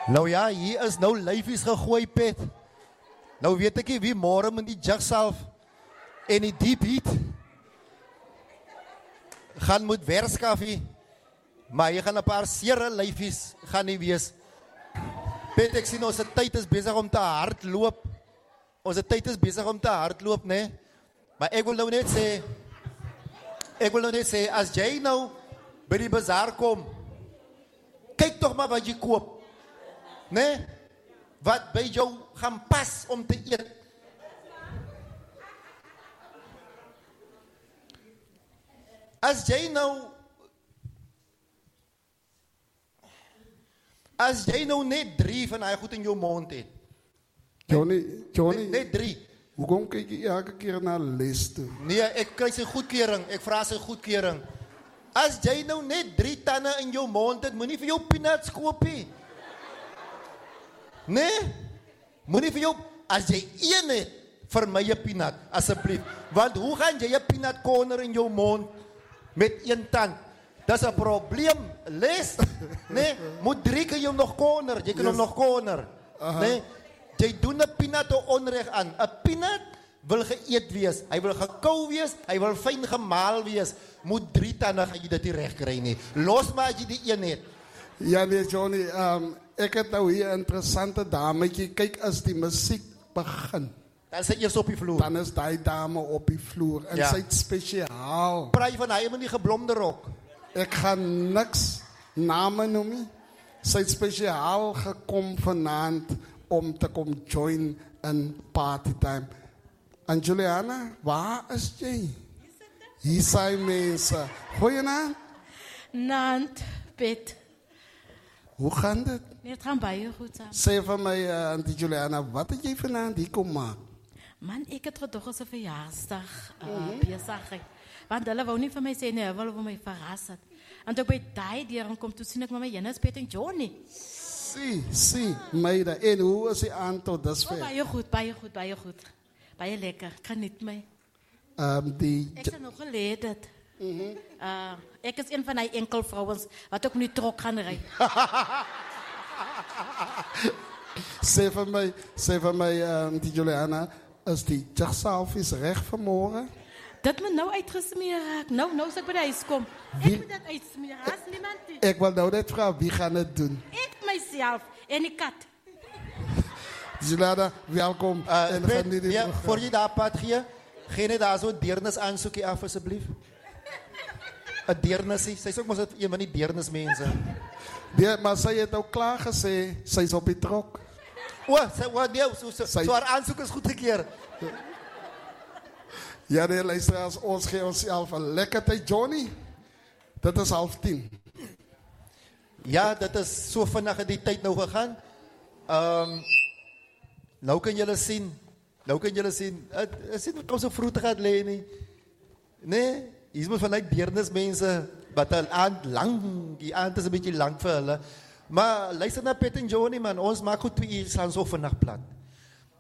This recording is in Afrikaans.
Nou ja, hier is nou lyfies gegooi, Pet. Nou weet ek nie wie môre met die jugsalf en die deep heat gaan moet werkskaffie, maar jy gaan 'n paar seere lyfies gaan nie wees. Pet, ek sien ons tyd is besig om te hardloop. Ons tyd is besig om te hardloop, né? Maar ek wil nou net sê, as jy nou by die bazaar kom, kyk tog maar wat jy koop. Né? Wat by jou gaan pas om te eet. As jy nou net 3 van daai goed in jou mond het. Johnny, net 3. Hoekom kyk jy elke keer na les toe? Nee, ek kry sy goedkeuring. Ek vra sy goedkeuring. As jy nou net 3 tande in jou mond het, moenie vir jou peanuts koop nie. Nee? Moenie vir jou, as jy een het, vir my 'n peanut, asseblief. Want hoe gaan jy 'n peanut corner in jou mond met 1 tand? Dis 'n probleem, les. Nee, moet 3 keer jou nog corner, jy kan hom nog corner. Nee? Jy doen 'n peanut onreg aan. 'n Peanut wil geëet wees, hy wil gekou wees, hy wil fyn gemaal wees. Moet 3 tande gaan jy dit nie reg kry nie. Los maar as jy die een het. Ja nee Johnny, ek het nou hier 'n interessante dametjie. Kyk as die musiek begin. Dan is sy eers op die vloer. Dan is daai dame op die vloer en sy het spesiaal. Praat van hy met die geblomde rok. Ek gaan niks name noem nie. Sy het spesiaal gekom vanaand om te kom join in party time. En Juliana, waar is jy? Hier zijn mensen. Goeienaand. Naand, Pet. Hoe gaan het? Nee, het gaat bij je goed samen. Zeg van mij, Auntie Juliana, wat heb jij vanavond hier kom maken? Man, ik heb toch eens een verjaarsdag bezig. Want hulle wou niet van mij zeggen, nee, hulle wou mij verrassen. En toen bij die dieren komt, toen zie ik met mijn Jennis, Pet en Johnny. Zie, meiden. En hoe is die aantal dusver? Bij je goed. Bij je lekker, ik kan niet mee. Ik ben nog geleden. Ik is een van die enkelvrouwen wat ook nu trok gaan rijden. Zeg van mij, die Juliana, is die jachsalvies recht vanmorgen? Dat me nou uitgesmeerd. Nou als ik bij de huis kom. Ik moet dat uitsmeren. Als niemand die. Ik wil nou net vragen, wie gaat het doen? Ik mijzelf en die kat. Juliana, welkom. Voor je daar pad gee, geen daar zo'n deernisaansoekie af alsjeblieft. Een deernisie, zij is ook maar een van die deernismensen. Ja, maar zij heeft ook klaar gezegd, zij is op die trok. Zo haar aanzoek is goed gekeerd. Ja, de luisteraars, ons geven onszelf een lekker tijd. Johnny, dat is 9:30. Ja, dat is zo vannacht die tijd nou gegaan. Nou kan jullie zien. Het zit niet om zo vroeg te gaan lenen. Nee, je moet vanuit deernismensen. Wat een aand lang, die aand is een beetje lang voor hulle. Maar luister naar Pet en Johnny, man. Ons maakt goed 2 uur slaan zo vannacht plat.